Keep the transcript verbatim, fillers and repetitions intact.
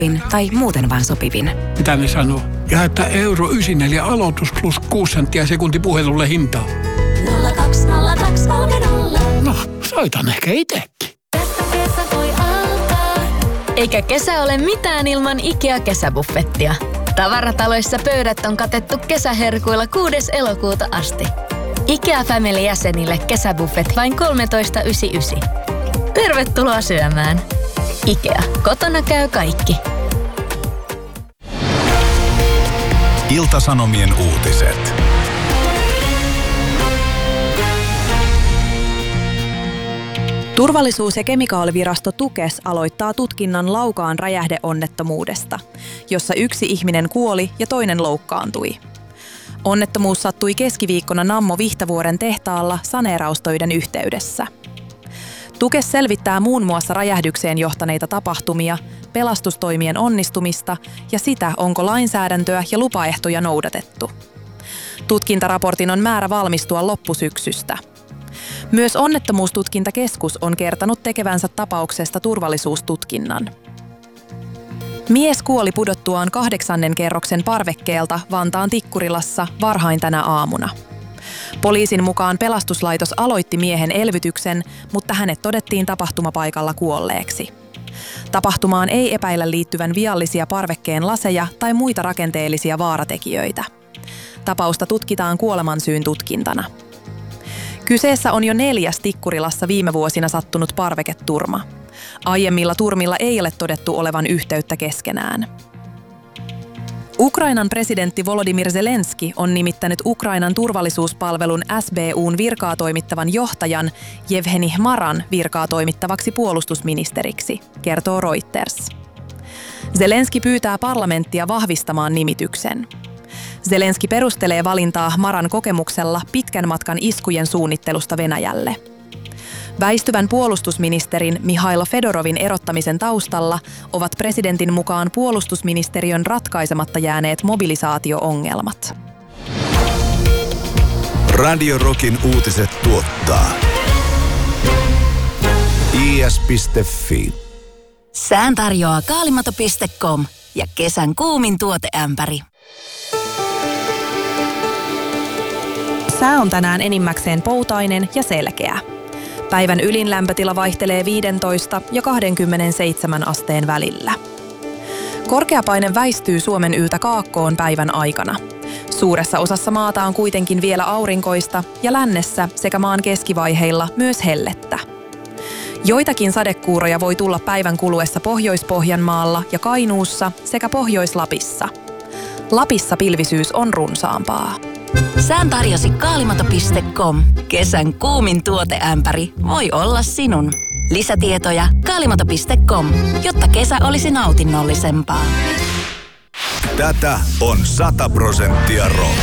tai muuten vaan sopivin. Mitä ne sanoo? Ja että euro yhdeksänkymmentäneljä aloitus plus kuusi senttiä sekunti puhelulle hintaa. nolla kaksi nolla kaksi kolme nolla. No, soitan ehkä itekin. Tästä kesä voi alkaa. Eikä kesä ole mitään ilman IKEA-kesäbuffettia. Tavarataloissa pöydät on katettu kesäherkuilla kuudes elokuuta asti. IKEA Family-jäsenille kesäbuffet vain kolmetoista yhdeksänkymmentäyhdeksän. Tervetuloa syömään. IKEA. Kotona käy kaikki. Ilta-Sanomien uutiset. Turvallisuus- ja kemikaalivirasto Tukes aloittaa tutkinnan Laukaan räjähdeonnettomuudesta, jossa yksi ihminen kuoli ja toinen loukkaantui. Onnettomuus sattui keskiviikkona Nammo Vihtavuoren tehtaalla saneeraustöiden yhteydessä. Tukes selvittää muun muassa räjähdykseen johtaneita tapahtumia, pelastustoimien onnistumista ja sitä, onko lainsäädäntöä ja lupaehtoja noudatettu. Tutkintaraportin on määrä valmistua loppusyksystä. Myös Onnettomuustutkintakeskus on kertonut tekevänsä tapauksesta turvallisuustutkinnan. Mies kuoli pudottuaan kahdeksannen kerroksen parvekkeelta Vantaan Tikkurilassa varhain tänä aamuna. Poliisin mukaan pelastuslaitos aloitti miehen elvytyksen, mutta hänet todettiin tapahtumapaikalla kuolleeksi. Tapahtumaan ei epäillä liittyvän viallisia parvekkeen laseja tai muita rakenteellisia vaaratekijöitä. Tapausta tutkitaan kuolemansyyn tutkintana. Kyseessä on jo neljäs Tikkurilassa viime vuosina sattunut parveketurma. Aiemmilla turmilla ei ole todettu olevan yhteyttä keskenään. Ukrainan presidentti Volodymyr Zelenski on nimittänyt Ukrainan turvallisuuspalvelun S B U:n virkaa toimittavan johtajan Jevheni Hmaran virkaa toimittavaksi puolustusministeriksi, kertoo Reuters. Zelenski pyytää parlamenttia vahvistamaan nimityksen. Zelenski perustelee valintaa Hmaran kokemuksella pitkän matkan iskujen suunnittelusta Venäjälle. Väistyvän puolustusministerin Mihailo Fedorovin erottamisen taustalla ovat presidentin mukaan puolustusministeriön ratkaisematta jääneet mobilisaatio-ongelmat. Radio Rockin uutiset tuottaa I S piste F I. Sään tarjoaa kaalimato piste com ja kesän kuumin tuoteämpäri. Sää on tänään enimmäkseen poutainen ja selkeä. Päivän ylin lämpötila vaihtelee viisitoista ja kaksikymmentäseitsemän asteen välillä. Korkeapaine väistyy Suomen yltä kaakkoon päivän aikana. Suuressa osassa maata on kuitenkin vielä aurinkoista ja lännessä sekä maan keskivaiheilla myös hellettä. Joitakin sadekuuroja voi tulla päivän kuluessa Pohjois-Pohjanmaalla ja Kainuussa sekä Pohjois-Lapissa. Lapissa pilvisyys on runsaampaa. Sään tarjosi kaalimato piste com. Kesän kuumin tuoteämpäri voi olla sinun. Lisätietoja kaalimato piste com, jotta kesä olisi nautinnollisempaa. Tätä on sata prosenttia rock.